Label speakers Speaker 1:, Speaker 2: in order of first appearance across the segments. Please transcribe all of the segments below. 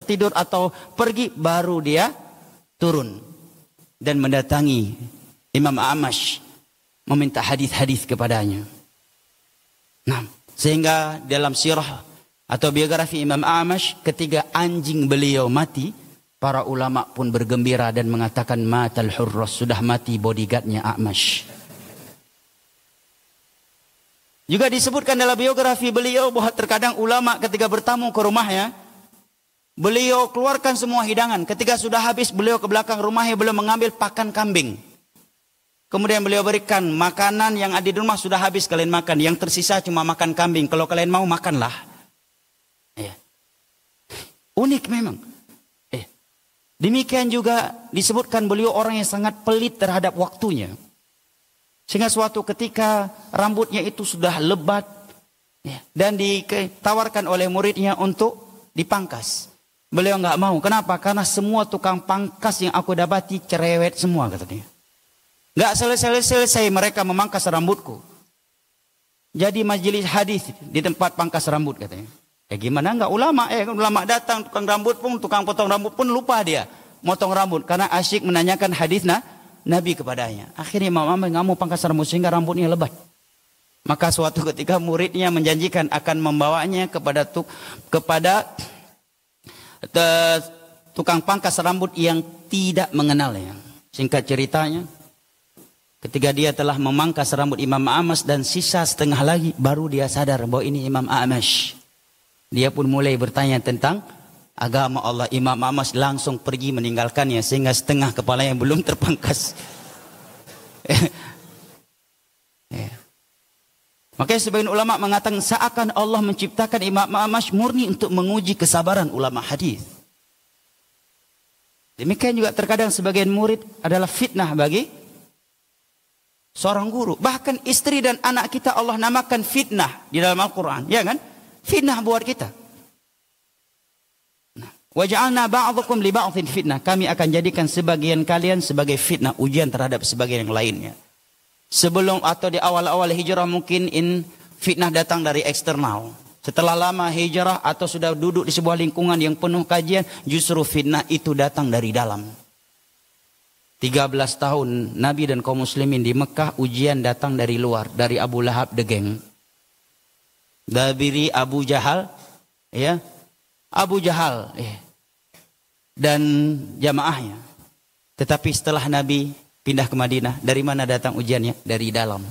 Speaker 1: tertidur atau pergi, baru dia turun dan mendatangi Imam A'mash meminta hadis-hadis kepadanya. Nah, sehingga dalam sirah atau biografi Imam A'mash, ketika anjing beliau mati, para ulama pun bergembira dan mengatakan matal hurras, sudah mati bodyguardnya A'mash. Juga disebutkan dalam biografi beliau bahwa terkadang ulama ketika bertamu ke rumahnya, beliau keluarkan semua hidangan. Ketika sudah habis, beliau ke belakang rumahnya, beliau mengambil pakan kambing. Kemudian beliau berikan makanan yang ada di rumah, sudah habis kalian makan. Yang tersisa cuma makan kambing. Kalau kalian mau, makanlah. Ya. Unik memang. Demikian juga disebutkan beliau orang yang sangat pelit terhadap waktunya. Sehingga suatu ketika rambutnya itu sudah lebat, ya, dan ditawarkan oleh muridnya untuk dipangkas. Beliau nggak mau. Kenapa? Karena semua tukang pangkas yang aku dapati cerewet semua, katanya. Nggak selesai mereka memangkas rambutku. Jadi majelis hadis di tempat pangkas rambut, katanya. Gimana nggak ulama? Ulama datang, tukang potong rambut pun lupa dia motong rambut karena asyik menanyakan hadis Nabi kepadanya. Akhirnya Imam Ahmad nggak mau pangkas rambut sehingga rambutnya lebat. Maka suatu ketika muridnya menjanjikan akan membawanya kepada tukang pangkas rambut yang tidak mengenalnya. Singkat ceritanya, ketika dia telah memangkas rambut Imam A'mash dan sisa setengah lagi, baru dia sadar bahwa ini Imam A'mash. Dia pun mulai bertanya tentang agama Allah. Imam A'mash langsung pergi meninggalkannya sehingga setengah kepalanya belum terpangkas. Makanya sebagian ulama mengatakan seakan Allah menciptakan Imam A'mash murni untuk menguji kesabaran ulama hadis. Demikian juga terkadang sebagian murid adalah fitnah bagi seorang guru. Bahkan istri dan anak kita Allah namakan fitnah di dalam Al-Quran. Ya kan? Fitnah buat kita. Waja'alna ba'dukum li ba'dhin fitnah. Kami akan jadikan sebagian kalian sebagai fitnah, ujian terhadap sebagian yang lainnya. Sebelum atau di awal-awal hijrah mungkin fitnah datang dari eksternal. Setelah lama hijrah atau sudah duduk di sebuah lingkungan yang penuh kajian, justru fitnah itu datang dari dalam. 13 tahun Nabi dan kaum muslimin di Mekah, ujian datang dari luar, dari Abu Lahab the gang. Dari Abu Jahal, ya, dan jamaahnya. Tetapi setelah Nabi pindah ke Madinah, dari mana datang ujiannya? Dari dalam.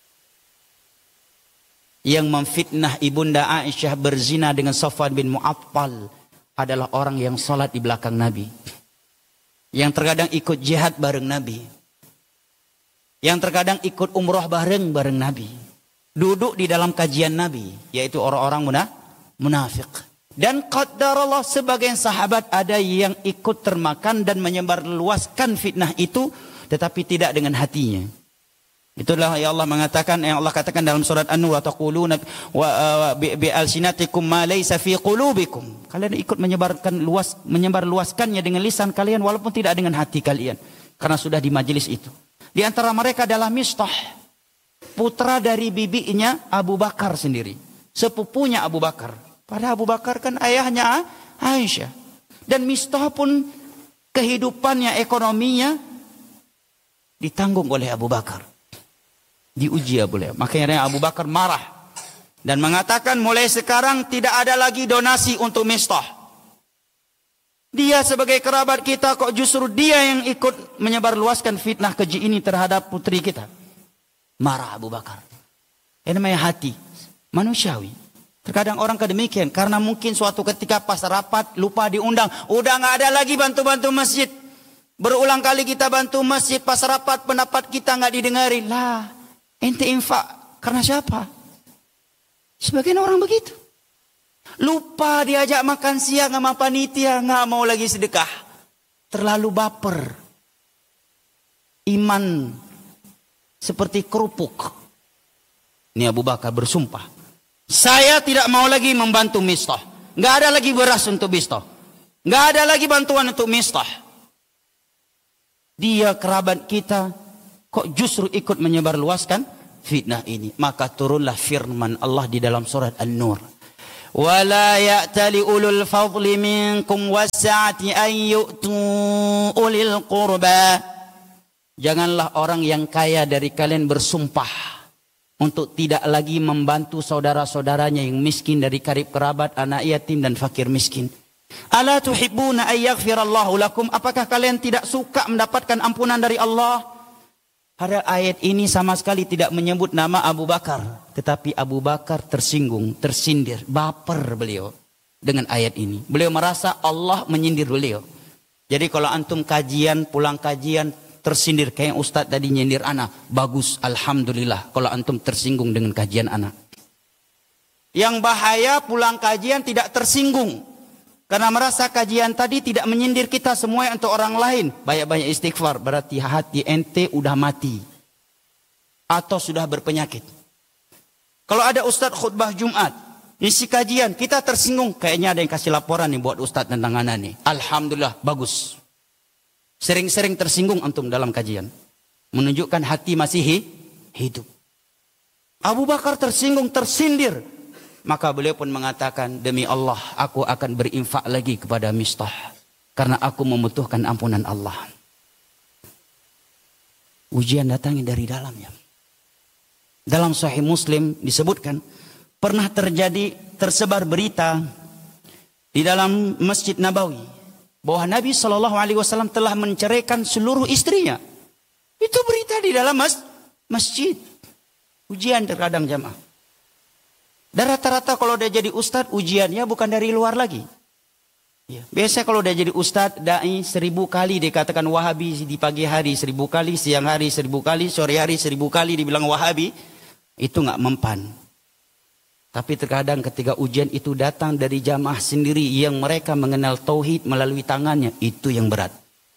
Speaker 1: Yang memfitnah ibunda Aisyah berzina dengan Safwan bin Mu'attal adalah orang yang salat di belakang Nabi. Yang terkadang ikut jihad bareng Nabi. Yang terkadang ikut umrah bareng Nabi. Duduk di dalam kajian Nabi, yaitu orang-orang munafik. Dan qadarallah sebagian sahabat ada yang ikut termakan dan menyebarluaskan fitnah itu, tetapi tidak dengan hatinya. Itulah yang Allah mengatakan, yang Allah katakan dalam surat An-Nur, taquluna bi alsinatikum ma laysa fi qulubikum. Kalian ikut menyebarluaskannya dengan lisan kalian walaupun tidak dengan hati kalian, karena sudah di majelis itu. Di antara mereka adalah Mistah, putra dari bibinya Abu Bakar sendiri, sepupunya Abu Bakar. Padahal Abu Bakar kan ayahnya Aisyah. Dan Mistah pun kehidupannya, ekonominya ditanggung oleh Abu Bakar. Diuji boleh. Makanya Abu Bakar marah dan mengatakan mulai sekarang tidak ada lagi donasi untuk Mistah. Dia sebagai kerabat kita kok justru dia yang ikut menyebarluaskan fitnah keji ini terhadap putri kita. Marah Abu Bakar. Ini namanya hati manusiawi. Terkadang orang kedemikian karena mungkin suatu ketika pas rapat lupa diundang, udah nggak ada lagi bantu-bantu masjid. Berulang kali kita bantu masjid, pas rapat pendapat kita nggak didengarin. Lah, ente infak karena siapa? Sebagian orang begitu. Lupa diajak makan siang sama panitia, nggak mau lagi sedekah. Terlalu baper. Iman seperti kerupuk. Ini Abu Bakar bersumpah, saya tidak mau lagi membantu Mistah. Nggak ada lagi beras untuk Mistah. Nggak ada lagi bantuan untuk Mistah. Dia kerabat kita, kok justru ikut menyebarluaskan fitnah ini. Maka turunlah firman Allah di dalam surat An-Nur. Wala ya'tali ulul fadli minkum was'ati an yu'tu ulil qurba. Janganlah orang yang kaya dari kalian bersumpah untuk tidak lagi membantu saudara-saudaranya yang miskin dari karib kerabat, anak yatim dan fakir miskin. Ala tuhibbuna ay yaghfirallahu lakum? Apakah kalian tidak suka mendapatkan ampunan dari Allah? Pada ayat ini sama sekali tidak menyebut nama Abu Bakar, tetapi Abu Bakar tersinggung, tersindir, baper beliau dengan ayat ini. Beliau merasa Allah menyindir beliau. Jadi kalau antum kajian, pulang kajian tersindir kayak Ustadz tadi nyindir anak, bagus, alhamdulillah kalau antum tersinggung dengan kajian anak. Yang bahaya pulang kajian tidak tersinggung. Karena merasa kajian tadi tidak menyindir kita semua untuk orang lain. Banyak-banyak istighfar, berarti hati ente udah mati. Atau sudah berpenyakit. Kalau ada Ustadz khutbah Jumat, isi kajian, kita tersinggung. Kayaknya ada yang kasih laporan nih buat Ustadz tentang anak nih. Alhamdulillah, bagus. Sering-sering tersinggung antum dalam kajian. Menunjukkan hati masih hidup. Abu Bakar tersinggung, tersindir. Maka beliau pun mengatakan, demi Allah aku akan berinfak lagi kepada Mistah. Karena aku membutuhkan ampunan Allah. Ujian datangnya dari dalamnya. Dalam Sahih Muslim disebutkan, pernah tersebar berita di dalam Masjid Nabawi. Bahwa Nabi SAW telah menceraikan seluruh istrinya. Itu berita di dalam masjid. Ujian terkadang jamaah. Dan rata-rata kalau udah jadi ustadz ujiannya bukan dari luar lagi. Ya. Biasa kalau udah jadi ustadz dai 1000 kali dikatakan Wahabi di pagi hari, 1000 kali siang hari, 1000 kali sore hari, 1000 kali dibilang Wahabi, itu nggak mempan. Tapi terkadang ketika ujian itu datang dari jamaah sendiri yang mereka mengenal tauhid melalui tangannya, itu yang berat.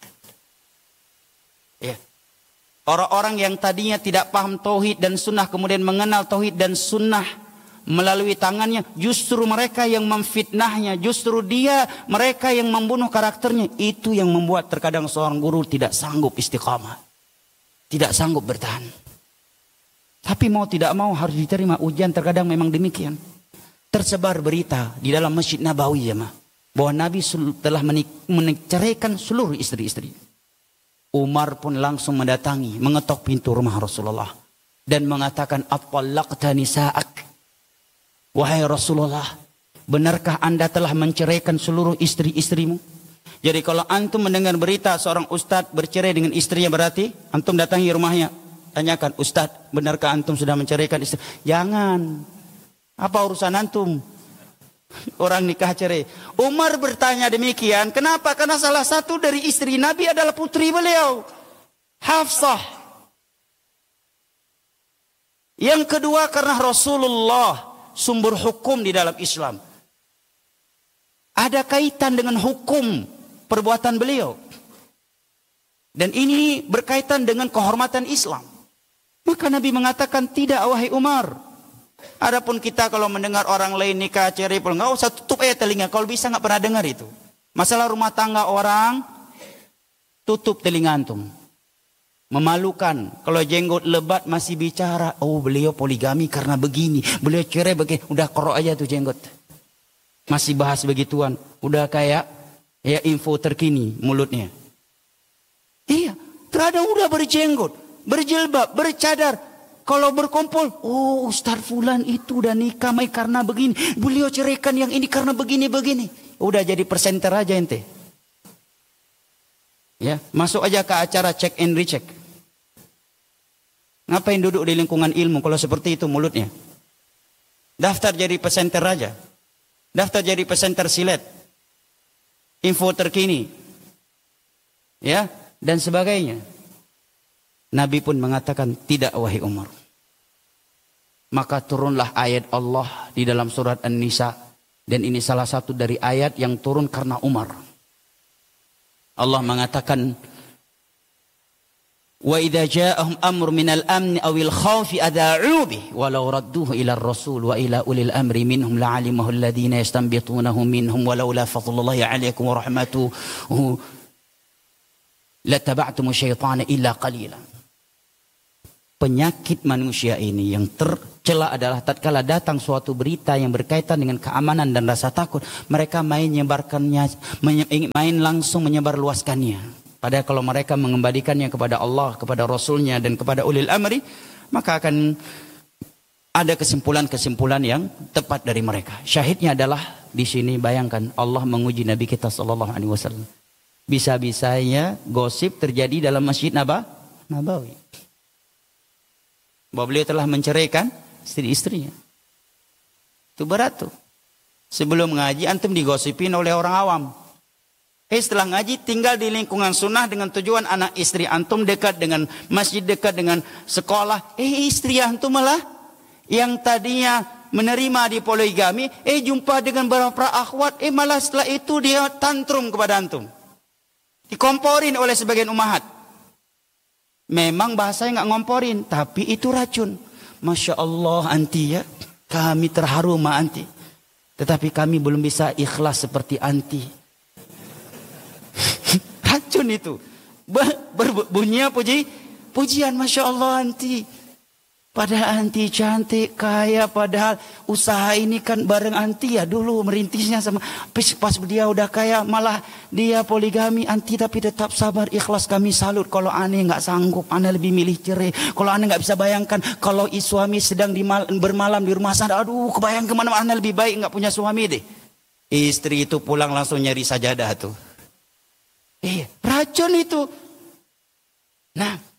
Speaker 1: Ya. Orang-orang yang tadinya tidak paham tauhid dan sunnah kemudian mengenal tauhid dan sunnah melalui tangannya, justru mereka yang memfitnahnya, justru mereka yang membunuh karakternya. Itu yang membuat terkadang seorang guru tidak sanggup istiqamah, tidak sanggup bertahan. Tapi mau tidak mau harus diterima ujian, terkadang memang demikian. Tersebar berita di dalam Masjid Nabawi ya, bahwa Nabi telah menceraikan seluruh istri-istri. Umar pun langsung mendatangi, mengetok pintu rumah Rasulullah dan mengatakan, "At-tallaqta nisa'ak?" Wahai Rasulullah, benarkah anda telah menceraikan seluruh istri-istrimu? Jadi kalau antum mendengar berita seorang ustadz bercerai dengan istrinya, berarti antum datangi rumahnya. Tanyakan, "Ustadz, benarkah antum sudah menceraikan istri?" Jangan. Apa urusan antum? Orang nikah cerai. Umar bertanya demikian. Kenapa? Karena salah satu dari istri Nabi adalah putri beliau, Hafsah. Yang kedua karena Rasulullah sumber hukum di dalam Islam. Ada kaitan dengan hukum perbuatan beliau. Dan ini berkaitan dengan kehormatan Islam. Maka Nabi mengatakan, tidak wahai Umar. Adapun kita kalau mendengar orang lain nikah cerai, nggak usah tutup aja telinga. Kalau bisa nggak pernah dengar itu. Masalah rumah tangga orang, tutup telinga antum. Memalukan. Kalau jenggot lebat masih bicara. Oh beliau poligami karena begini. Beliau cerai begini. Udah korok aja tuh jenggot. Masih bahas begituan. Udah kayak ya info terkini mulutnya. Iya. Terkadang udah berjenggot. Berjilbab. Bercadar. Kalau berkumpul. Oh Ustaz Fulan itu udah nikah karena begini. Beliau ceraikan yang ini karena begini-begini. Udah jadi presenter aja ente. Ya, masuk aja ke acara check and recheck. Ngapain duduk di lingkungan ilmu kalau seperti itu mulutnya? Daftar jadi presenter aja. Daftar jadi presenter silet. Info terkini. Ya, dan sebagainya. Nabi pun mengatakan, tidak wahai Umar. Maka turunlah ayat Allah di dalam surat An-Nisa. Dan ini salah satu dari ayat yang turun karena Umar. Allah mengatakan, wa idza ja'ahum amrun minal amni awil khawfi adha'u bih walau radduhu ila ar-rasul wa ila ulil amri minhum la'alimahu alladhina yastanbitunahu minhum walaula fadlullahi 'alaykum wa rahmatuhu lataba'tum asy-syaitana illa qalila. penyakit manusia ini yang tercela adalah tatkala datang suatu berita yang berkaitan dengan keamanan dan rasa takut, mereka main langsung menyebarluaskannya. Padahal kalau mereka mengembalikannya kepada Allah, kepada Rasulnya, dan kepada ulil amri, maka akan ada kesimpulan-kesimpulan yang tepat dari mereka. Syahidnya adalah di sini bayangkan Allah menguji Nabi kita sallallahu alaihi wasallam. Bisa-bisanya gosip terjadi dalam Masjid Nabawi. Bahwa beliau telah menceraikan istri-istrinya. Itu berat tuh. Sebelum ngaji antum digosipin oleh orang awam. Setelah ngaji tinggal di lingkungan sunnah dengan tujuan anak istri antum dekat dengan masjid, dekat dengan sekolah. Istri antum malah yang tadinya menerima di poligami, jumpa dengan beberapa akhwat, malah setelah itu dia tantrum kepada antum. Dikomporin oleh sebagian ummahat. Memang bahasanya nggak ngomporin, tapi itu racun. Masya Allah anti ya, kami terharu ma anti. Tetapi kami belum bisa ikhlas seperti anti. Racun itu. Berbunyinya pujian Masya Allah anti. Padahal anti cantik, kaya, padahal usaha ini kan bareng anti ya dulu merintisnya sama. Pas dia udah kaya malah dia poligami anti tapi tetap sabar ikhlas, kami salut. Kalau aneh nggak sanggup, aneh lebih milih cerai. Kalau aneh nggak bisa bayangkan kalau suami sedang bermalam di rumah sana, aduh kebayang kemana aneh lebih baik nggak punya suami deh. Istri itu pulang langsung nyari sajadah tuh. Racun itu. Nah.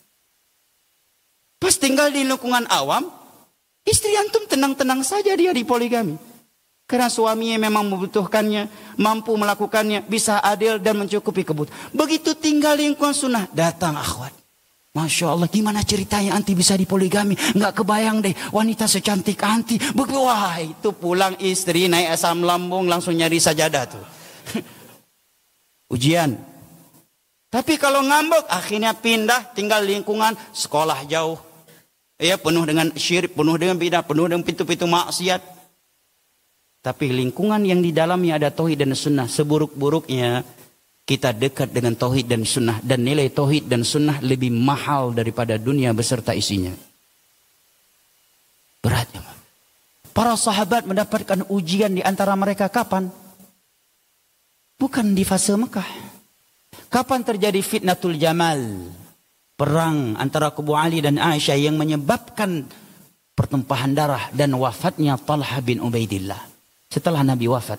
Speaker 1: Pas tinggal di lingkungan awam, istri antum tenang-tenang saja dia di poligami. Karena suaminya memang membutuhkannya, mampu melakukannya, bisa adil dan mencukupi kebutuhan. Begitu tinggal di lingkungan sunnah, datang akhwat. Masya Allah, gimana ceritanya anti bisa di poligami? Nggak kebayang deh, wanita secantik anti. Wah, itu pulang istri naik asam lambung langsung nyari sajadah tuh. Ujian. Tapi kalau ngambek, akhirnya pindah tinggal di lingkungan sekolah jauh. Penuh dengan syirik, penuh dengan bidah, penuh dengan pintu-pintu maksiat. Tapi lingkungan yang di dalamnya ada tauhid dan sunnah. Seburuk-buruknya kita dekat dengan tauhid dan sunnah. Dan nilai tauhid dan sunnah lebih mahal daripada dunia beserta isinya. Berat ya. Para sahabat mendapatkan ujian di antara mereka kapan? Bukan di fase Mekah. Kapan terjadi fitnatul Jamal? Perang antara Kubu Ali dan Aisyah yang menyebabkan pertumpahan darah dan wafatnya Talha bin Ubaidillah. Setelah Nabi wafat.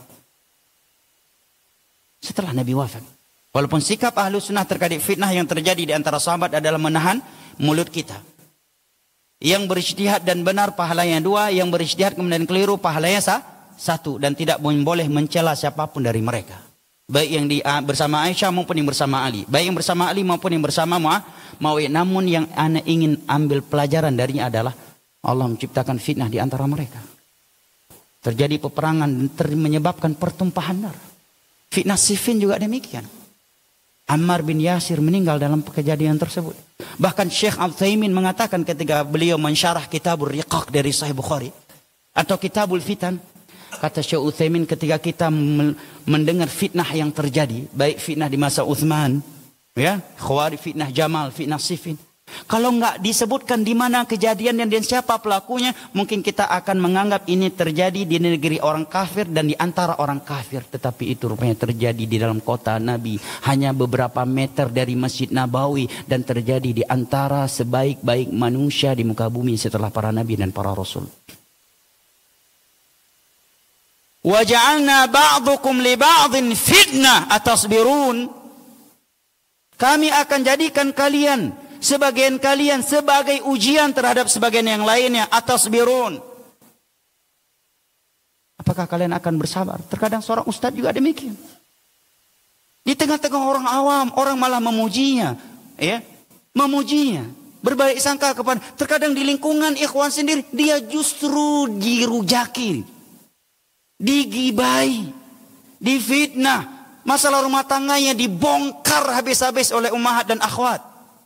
Speaker 1: Walaupun sikap ahlu sunnah terkait fitnah yang terjadi di antara sahabat adalah menahan mulut kita. Yang berijtihad dan benar pahalanya 2. Yang berijtihad kemudian keliru pahalanya 1. Dan tidak boleh mencela siapapun dari mereka. Baik yang bersama Aisyah maupun yang bersama Ali. Baik yang bersama Ali maupun yang bersama Muawiyah. Namun yang ana ingin ambil pelajaran darinya adalah Allah menciptakan fitnah di antara mereka. Terjadi peperangan dan menyebabkan pertumpahan darah. Fitnah Siffin juga demikian. Ammar bin Yasir meninggal dalam kejadian tersebut. Bahkan Syekh Al-Utsaimin mengatakan ketika beliau mensyarah Kitabur Riqaq dari Sahih Bukhari atau Kitabul Fitan. Kata Syekh Utsaimin ketika kita mendengar fitnah yang terjadi, baik fitnah di masa Utsman, Khawarij, fitnah Jamal, fitnah Siffin. Kalau nggak disebutkan di mana kejadian dan siapa pelakunya, mungkin kita akan menganggap ini terjadi di negeri orang kafir dan di antara orang kafir. Tetapi itu rupanya terjadi di dalam kota Nabi, hanya beberapa meter dari Masjid Nabawi dan terjadi di antara sebaik-baik manusia di muka bumi setelah para nabi dan para rasul. وَجَعَلْنَا بَعْضُكُمْ لِبَعْضٍ فِتْنَةً أَتَصْبِرُونَ. Kami akan jadikan kalian, sebagian kalian sebagai ujian terhadap sebagian yang lainnya. Atasbirun. Apakah kalian akan bersabar? Terkadang seorang ustadz juga demikian. Di tengah-tengah orang awam, orang malah memujinya, memujinya, berbaik sangka kepada. Terkadang di lingkungan ikhwan sendiri, dia justru dirujaki, digibai, difitnah, masalah rumah tangganya dibongkar habis-habis oleh ummahat dan akhwat.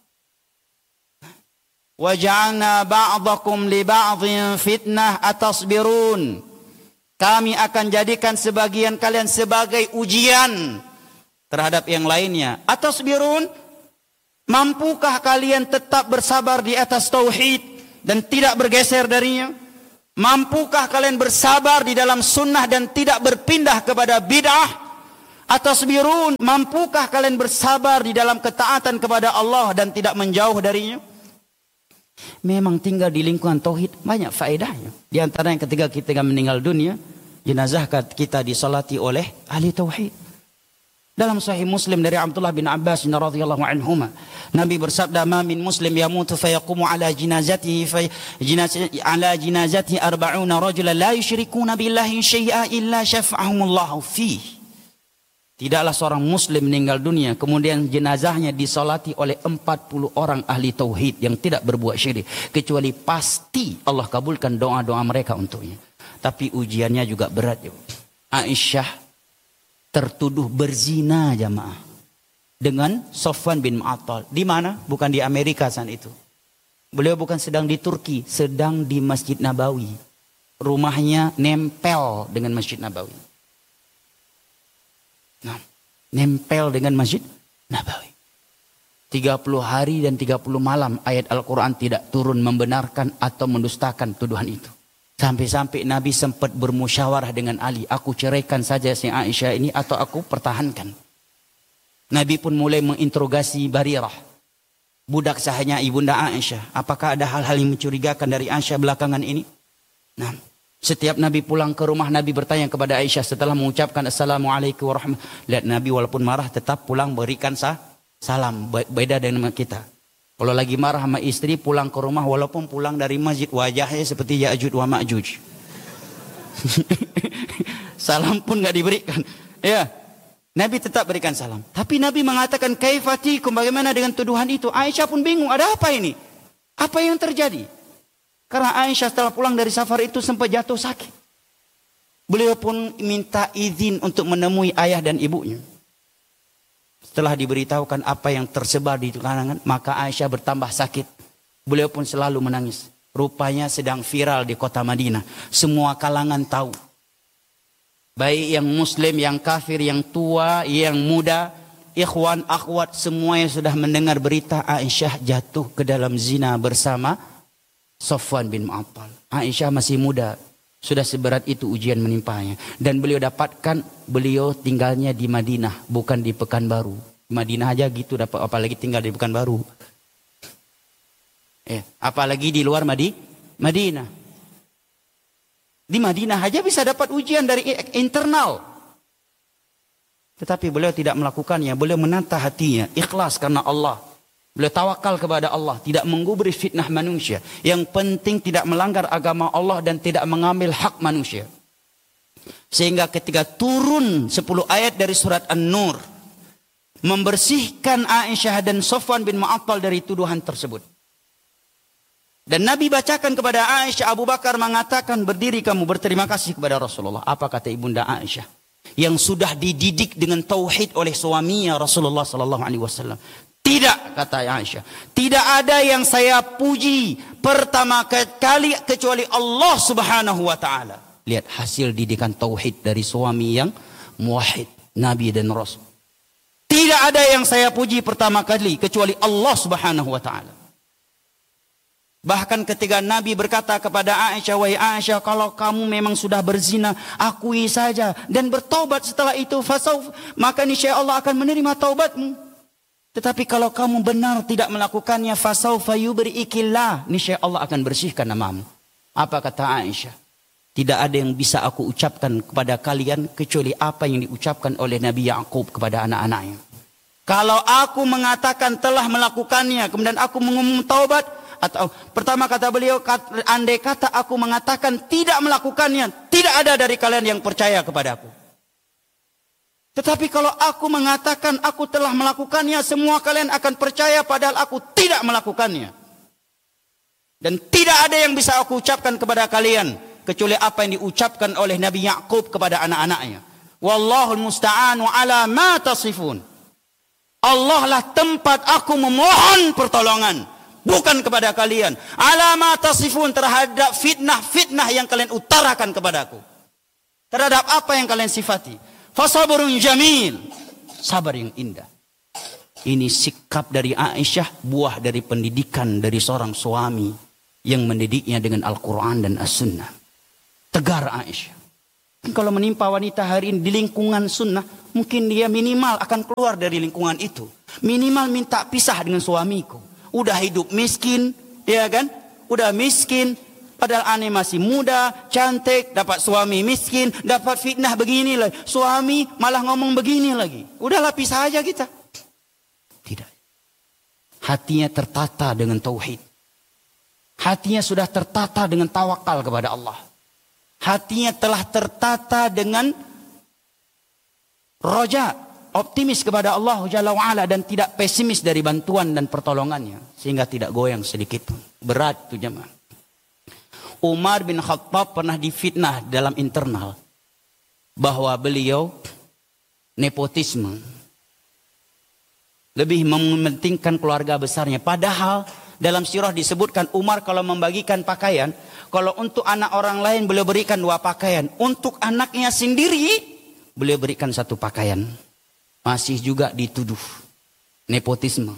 Speaker 1: Wa ja'alna ba'dakum li ba'dhin fitnah atasbirun. Kami akan jadikan sebagian kalian sebagai ujian terhadap yang lainnya. Atasbirun Mampukah kalian tetap bersabar di atas tauhid dan tidak bergeser darinya? Mampukah kalian bersabar di dalam sunnah dan tidak berpindah kepada bid'ah? Atasbirun, mampukah kalian bersabar di dalam ketaatan kepada Allah dan tidak menjauh darinya? Memang tinggal di lingkungan tauhid banyak faedahnya. Di antara yang ketika kita meninggal dunia, jenazah kita disolati oleh ahli tauhid. Dalam Sahih Muslim dari Abdullah bin Abbas radhiyallahu anhuma, Nabi bersabda, "Ma min muslim yamutu fayaqumu ala jinazatihi ala jinazatihi 40 rajulan la yusyrikuna billahi syai'a illa syafa'ahumullahu fihi." Tidaklah seorang muslim meninggal dunia kemudian jenazahnya disolati oleh 40 orang ahli tauhid yang tidak berbuat syirik, kecuali pasti Allah kabulkan doa-doa mereka untuknya. Tapi ujiannya juga berat. Aisyah tertuduh berzina jamaah dengan Sofwan bin Mu'attal. Di mana? Bukan di Amerika saat itu. Beliau bukan sedang di Turki, sedang di Masjid Nabawi. Rumahnya nempel dengan Masjid Nabawi. Nah, nempel dengan Masjid Nabawi. 30 hari dan 30 malam ayat Al-Quran tidak turun membenarkan atau mendustakan tuduhan itu. Sampai-sampai Nabi sempat bermusyawarah dengan Ali. Aku ceraikan saja si Aisyah ini atau aku pertahankan. Nabi pun mulai menginterogasi Barirah, budak sahanya ibunda Aisyah. Apakah ada hal-hal yang mencurigakan dari Aisyah belakangan ini? Nah, setiap Nabi pulang ke rumah, Nabi bertanya kepada Aisyah setelah mengucapkan Assalamualaikum warahmatullahi wabarakatuh. Lihat, Nabi walaupun marah tetap pulang berikan salam. Beda dengan kita. Kalau lagi marah sama istri, pulang ke rumah walaupun pulang dari masjid, wajahnya seperti Ya'juj wa Ma'juj. Salam pun gak diberikan. Ya, Nabi tetap berikan salam. Tapi Nabi mengatakan, kaifatikum, bagaimana dengan tuduhan itu? Aisyah pun bingung, ada apa ini? Apa yang terjadi? Karena Aisyah setelah pulang dari safar itu sempat jatuh sakit. Beliau pun minta izin untuk menemui ayah dan ibunya. Setelah diberitahukan apa yang tersebar di kalangan, maka Aisyah bertambah sakit. Beliau pun selalu menangis. Rupanya sedang viral di kota Madinah. Semua kalangan tahu. Baik yang muslim, yang kafir, yang tua, yang muda, ikhwan, akhwat, semuanya sudah mendengar berita Aisyah jatuh ke dalam zina bersama Sofwan bin Mu'attal. Aisyah masih muda. Sudah seberat itu ujian menimpanya. Dan beliau dapatkan, beliau tinggalnya di Madinah, bukan di Pekanbaru. Madinah aja gitu dapat, apalagi tinggal di Pekanbaru. Apalagi di luar Madinah. Di Madinah aja bisa dapat ujian dari internal. Tetapi beliau tidak melakukannya. Beliau menata hatinya, ikhlas karena Allah. Beliau tawakal kepada Allah, tidak menggubris fitnah manusia. Yang penting tidak melanggar agama Allah dan tidak mengambil hak manusia. Sehingga ketika turun 10 ayat dari surat An-Nur, membersihkan Aisyah dan Sofwan bin Mu'attal dari tuduhan tersebut. Dan Nabi bacakan kepada Aisyah, Abu Bakar mengatakan, berdiri kamu berterima kasih kepada Rasulullah. Apa kata ibunda Aisyah? Yang sudah dididik dengan tauhid oleh suaminya Rasulullah SAW. Tidak, kata Aisyah, tidak ada yang saya puji pertama kali kecuali Allah Subhanahu wa taala. Lihat hasil didikan tauhid dari suami yang muwahhid, Nabi dan Rasul. Tidak ada yang saya puji pertama kali kecuali Allah Subhanahu wa taala. Bahkan ketika Nabi berkata kepada Aisyah, wahai Aisyah, kalau kamu memang sudah berzina, akui saja dan bertaubat setelah itu, maka niscaya Allah akan menerima taubatmu. Tetapi kalau kamu benar tidak melakukannya, fasaufa yubri'ikillah, niscaya Allah akan bersihkan namamu. Apa kata Aisyah? Tidak ada yang bisa aku ucapkan kepada kalian kecuali apa yang diucapkan oleh Nabi Ya'qub kepada anak-anaknya. Kalau aku mengatakan telah melakukannya, kemudian aku mengumum taubat, atau pertama kata beliau, andai kata aku mengatakan tidak melakukannya, tidak ada dari kalian yang percaya kepadaku. Tetapi kalau aku mengatakan aku telah melakukannya, semua kalian akan percaya padahal aku tidak melakukannya. Dan tidak ada yang bisa aku ucapkan kepada kalian kecuali apa yang diucapkan oleh Nabi Ya'qub kepada anak-anaknya. Wallahul musta'anu ala ma tasifun. Allah lah tempat aku memohon pertolongan, bukan kepada kalian. Ala ma tasifun, terhadap fitnah-fitnah yang kalian utarakan kepadaku. Terhadap apa yang kalian sifati. Fasabrun jamil, sabar yang indah. Ini sikap dari Aisyah, buah dari pendidikan dari seorang suami yang mendidiknya dengan Al-Quran dan As-Sunnah. Tegar Aisyah. Kalau menimpa wanita hari ini di lingkungan sunnah, mungkin dia minimal akan keluar dari lingkungan itu. Minimal minta pisah dengan suamiku. Udah hidup miskin, ya kan? Udah miskin, padahal aneh masih muda, cantik, dapat suami miskin, dapat fitnah begini lagi. Suami malah ngomong begini lagi. Udahlah pisah aja kita. Tidak. Hatinya tertata dengan tauhid. Hatinya sudah tertata dengan tawakal kepada Allah. Hatinya telah tertata dengan roja, optimis kepada Allah Jalla wa'ala, dan tidak pesimis dari bantuan dan pertolongannya. Sehingga tidak goyang sedikit pun. Berat itu jemaah. Umar bin Khattab pernah difitnah dalam internal. Bahwa beliau nepotisme. Lebih mementingkan keluarga besarnya. Padahal dalam sirah disebutkan Umar kalau membagikan pakaian. Kalau untuk anak orang lain beliau berikan 2 pakaian. Untuk anaknya sendiri beliau berikan 1 pakaian. Masih juga dituduh nepotisme.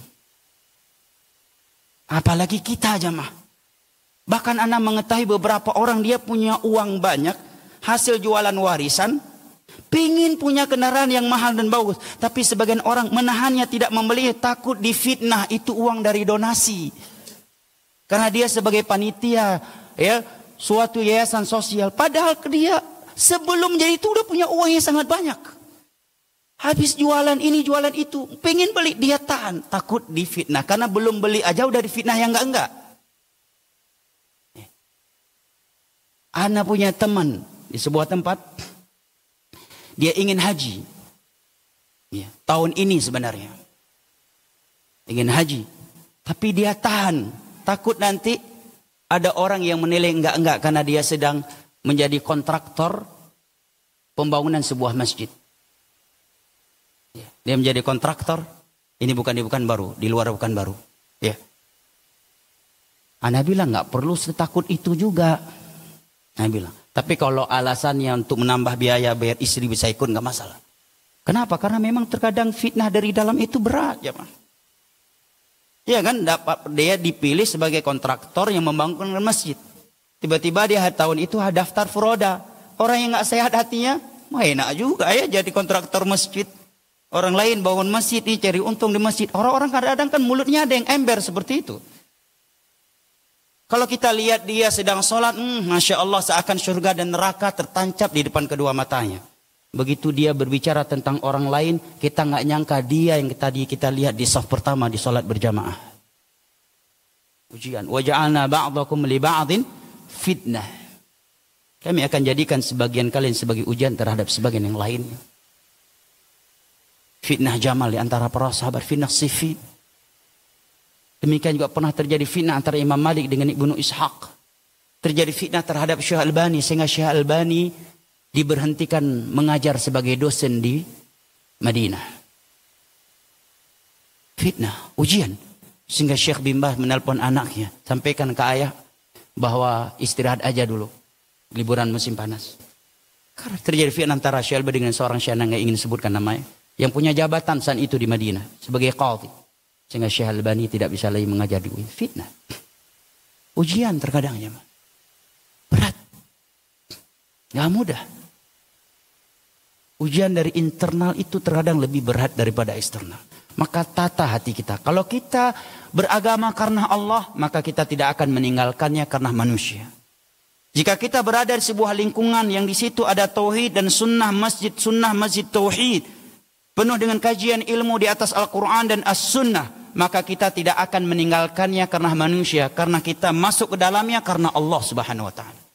Speaker 1: Apalagi kita jemaah. Bahkan anak mengetahui beberapa orang dia punya uang banyak. Hasil jualan warisan. Pingin punya kendaraan yang mahal dan bagus. Tapi sebagian orang menahannya tidak membeli. Takut difitnah itu uang dari donasi. Karena dia sebagai panitia. Ya, suatu yayasan sosial. Padahal dia sebelum jadi itu udah punya uang yang sangat banyak. Habis jualan ini, jualan itu. Pengen beli, dia tahan. Takut difitnah. Karena belum beli aja udah difitnah yang enggak. Ana punya teman di sebuah tempat. Dia ingin haji. Ya, tahun ini sebenarnya. Ingin haji. Tapi dia tahan. Takut nanti ada orang yang menilai enggak karena dia sedang menjadi kontraktor pembangunan sebuah masjid. Dia menjadi kontraktor. Ini bukan baru, di luar bukan baru. Ya. Ana bilang enggak perlu setakut itu juga. Ana bilang, tapi kalau alasannya untuk menambah biaya bayar istri bisa ikut enggak masalah. Kenapa? Karena memang terkadang fitnah dari dalam itu berat, ya Pak. Ya kan, dapat dia dipilih sebagai kontraktor yang membangun masjid. Tiba-tiba dia tahun itu daftar furoda. Orang yang nggak sehat hatinya, enak juga ya jadi kontraktor masjid. Orang lain bangun masjid nih cari untung di masjid. Orang-orang kadang-kadang kan mulutnya ada yang ember seperti itu. Kalau kita lihat dia sedang sholat, Masya Allah seakan surga dan neraka tertancap di depan kedua matanya. Begitu dia berbicara tentang orang lain, kita nggak nyangka dia yang tadi kita lihat di saf pertama di salat berjamaah. Ujian. Waja'alna ba'dakum li ba'din fitnah. Kami akan jadikan sebagian kalian sebagai ujian terhadap sebagian yang lainnya. Fitnah Jamal di antara para sahabat, fitnah Siffin. Demikian juga pernah terjadi fitnah antara Imam Malik dengan Ibnu Ishaq. Terjadi fitnah terhadap Syekh Albani sehingga Syekh Albani diberhentikan mengajar sebagai dosen di Madinah. Fitnah, ujian. Sehingga Syekh bin Baz menelpon anaknya. Sampaikan ke ayah bahwa istirahat aja dulu. Liburan musim panas. Karena terjadi fitnah antara Syekh Albani dengan seorang syekh yang ingin disebutkan namanya. Yang punya jabatan saat itu di Madinah. Sebagai qadhi. Sehingga Syekh Albani tidak bisa lagi mengajar di UIN. Fitnah. Ujian terkadang ya. Berat. Gak mudah. Ujian dari internal itu terkadang lebih berat daripada eksternal. Maka tata hati kita. Kalau kita beragama karena Allah, maka kita tidak akan meninggalkannya karena manusia. Jika kita berada di sebuah lingkungan yang di situ ada tauhid dan sunnah masjid tauhid, penuh dengan kajian ilmu di atas Al-Quran dan As-Sunnah, maka kita tidak akan meninggalkannya karena manusia, karena kita masuk ke dalamnya karena Allah Subhanahu wa Ta'ala.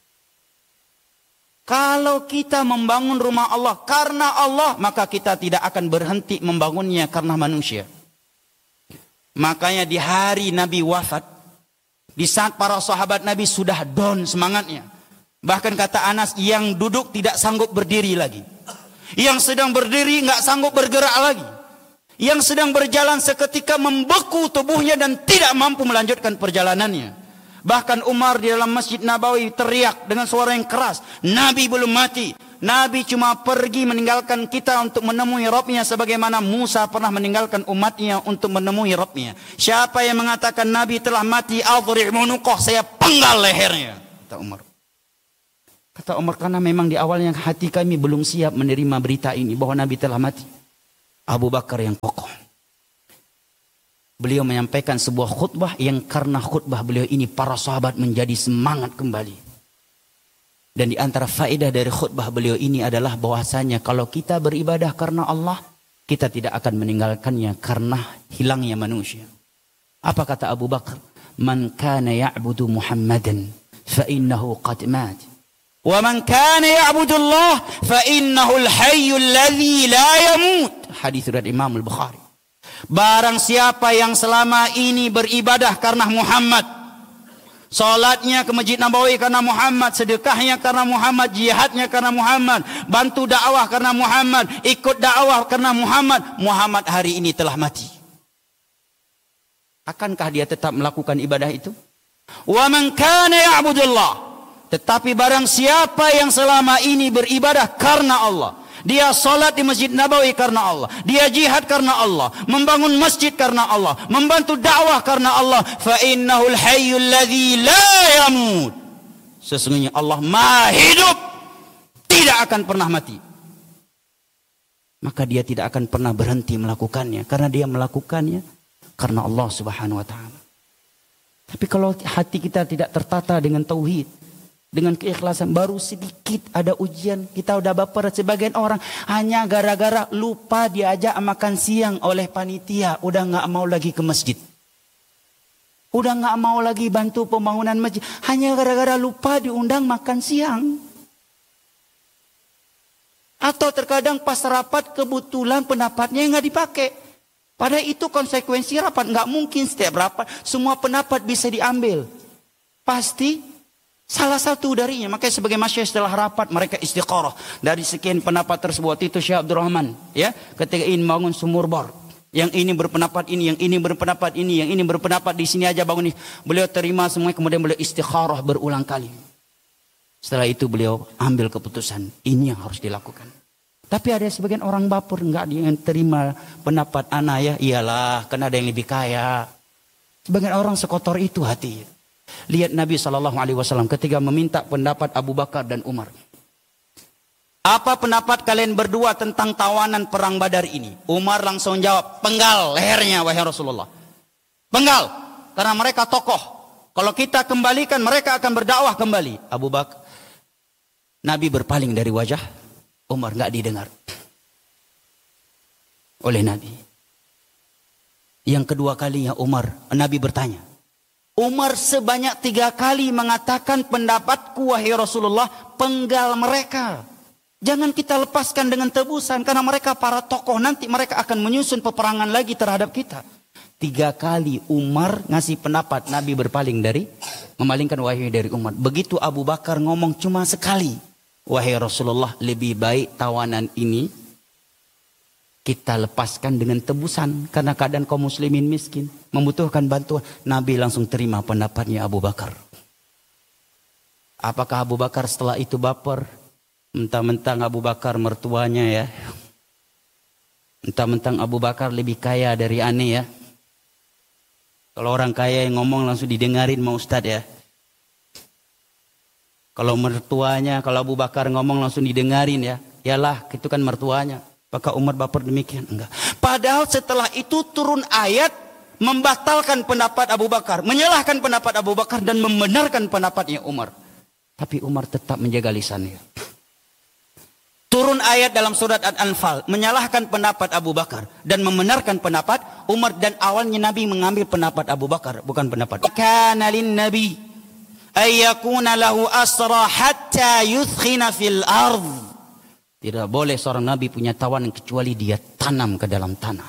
Speaker 1: Kalau kita membangun rumah Allah karena Allah, maka kita tidak akan berhenti membangunnya karena manusia. Makanya di hari Nabi wafat, di saat para sahabat Nabi sudah down semangatnya. Bahkan kata Anas, yang duduk tidak sanggup berdiri lagi. Yang sedang berdiri nggak sanggup bergerak lagi. Yang sedang berjalan seketika membeku tubuhnya dan tidak mampu melanjutkan perjalanannya. Bahkan Umar di dalam Masjid Nabawi teriak dengan suara yang keras, Nabi belum mati. Nabi cuma pergi meninggalkan kita untuk menemui Rabbnya sebagaimana Musa pernah meninggalkan umatnya untuk menemui Rabbnya. Siapa yang mengatakan Nabi telah mati, adri' unuqah, saya penggal lehernya, kata Umar. Kata Umar, karena memang di awalnya hati kami belum siap menerima berita ini bahwa Nabi telah mati. Abu Bakar yang kokoh. Beliau menyampaikan sebuah khutbah yang karena khutbah beliau ini para sahabat menjadi semangat kembali. Dan di antara faedah dari khutbah beliau ini adalah bahwasanya kalau kita beribadah karena Allah, kita tidak akan meninggalkannya karena hilangnya manusia. Apa kata Abu Bakar? Man kana ya'budu Muhammadan fa innahu qad mat. Wa man kana ya'budu Allah fa innahu al-hayy alladhi la yamut. Hadis riwayat Imam Al-Bukhari. Barang siapa yang selama ini beribadah karena Muhammad, salatnya ke Masjid Nabawi karena Muhammad, sedekahnya karena Muhammad, jihadnya karena Muhammad, bantu dakwah karena Muhammad, ikut dakwah karena Muhammad, Muhammad hari ini telah mati. Akankah dia tetap melakukan ibadah itu? Wa man kana ya'budullah. Tetapi barang siapa yang selama ini beribadah karena Allah, dia salat di Masjid Nabawi karena Allah, dia jihad karena Allah, membangun masjid karena Allah, membantu dakwah karena Allah, fa innahul hayyul ladzi la yamut. Sesungguhnya Allah Maha hidup, tidak akan pernah mati. Maka dia tidak akan pernah berhenti melakukannya karena dia melakukannya karena Allah Subhanahu wa taala. Tapi kalau hati kita tidak tertata dengan tauhid, dengan keikhlasan, baru sedikit ada ujian, kita udah baper. Sebagian orang hanya gara-gara lupa diajak makan siang oleh panitia, udah gak mau lagi ke masjid. Udah gak mau lagi bantu pembangunan masjid, hanya gara-gara lupa diundang makan siang. Atau terkadang pas rapat kebetulan pendapatnya gak dipakai. Padahal itu konsekuensi rapat. Gak mungkin setiap rapat semua pendapat bisa diambil. Pasti salah satu darinya. Makanya sebagai masyarakat setelah rapat mereka istiqarah. Dari sekian pendapat tersebut itu Syekh Abdurrahman, ya, ketika ingin bangun sumur bor, yang ini berpendapat ini, yang ini berpendapat ini, yang ini berpendapat di sini aja bangun ini. Beliau terima semua, kemudian beliau istiqarah berulang kali. Setelah itu beliau ambil keputusan, ini yang harus dilakukan. Tapi ada sebagian orang baper, enggak dia terima pendapat anak, ya iyalah karena ada yang lebih kaya. Sebagian orang sekotor itu hati. Lihat Nabi SAW ketika meminta pendapat Abu Bakar dan Umar. Apa pendapat kalian berdua tentang tawanan perang Badar ini? Umar langsung jawab, penggal lehernya wahai Rasulullah. Penggal, karena mereka tokoh. Kalau kita kembalikan mereka akan berdakwah kembali. Abu Bakar, Nabi berpaling dari wajah Umar, nggak didengar oleh Nabi. Yang kedua kalinya Nabi bertanya. Umar sebanyak 3 kali mengatakan pendapatku wahai Rasulullah, penggal mereka. Jangan kita lepaskan dengan tebusan karena mereka para tokoh, nanti mereka akan menyusun peperangan lagi terhadap kita. 3 kali Umar ngasih pendapat, Nabi berpaling dari, memalingkan wahyu dari Umar. Begitu Abu Bakar ngomong cuma sekali, wahai Rasulullah, lebih baik tawanan ini kita lepaskan dengan tebusan karena keadaan kaum muslimin miskin, membutuhkan bantuan. Nabi langsung terima pendapatnya Abu Bakar. Apakah Abu Bakar setelah itu baper? Mentang-mentang Abu Bakar mertuanya, ya. Mentang-mentang Abu Bakar lebih kaya dari aneh, ya. Kalau orang kaya yang ngomong langsung didengarin sama Ustadz, ya. Kalau mertuanya, kalau Abu Bakar ngomong langsung didengarin, ya. Yalah, itu kan mertuanya. Apakah Umar baper demikian? Enggak. Padahal setelah itu turun ayat membatalkan pendapat Abu Bakar, menyalahkan pendapat Abu Bakar dan membenarkan pendapatnya Umar. Tapi Umar tetap menjaga lisannya. Turun ayat dalam surat Al-Anfal menyalahkan pendapat Abu Bakar dan membenarkan pendapat Umar, dan awalnya Nabi mengambil pendapat Abu Bakar, bukan pendapat. Kana lin nabi ayyakuna lahu asra hatta yuthkhina fil ardh. Tidak boleh seorang Nabi punya tawanan kecuali dia tanam ke dalam tanah.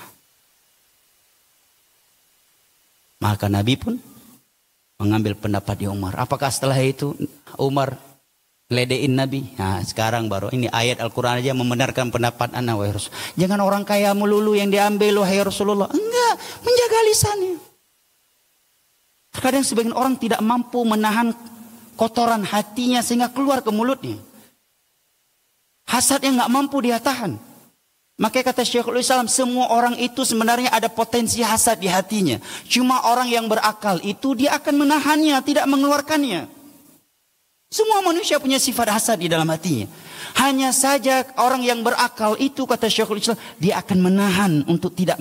Speaker 1: Maka Nabi pun mengambil pendapat di Umar. Apakah setelah itu Umar ledein Nabi? Nah, sekarang baru ini ayat Al-Quran aja membenarkan pendapat anak wahai Rasul. Jangan orang kaya melulu yang diambil wahai Rasulullah. Enggak, menjaga lisannya. Terkadang sebagian orang tidak mampu menahan kotoran hatinya sehingga keluar ke mulutnya. Hasad yang nggak mampu dia tahan. Makanya kata Syekhul Islam, semua orang itu sebenarnya ada potensi hasad di hatinya. Cuma orang yang berakal itu dia akan menahannya, tidak mengeluarkannya. Semua manusia punya sifat hasad di dalam hatinya. Hanya saja orang yang berakal itu kata Syekhul Islam, dia akan menahan untuk tidak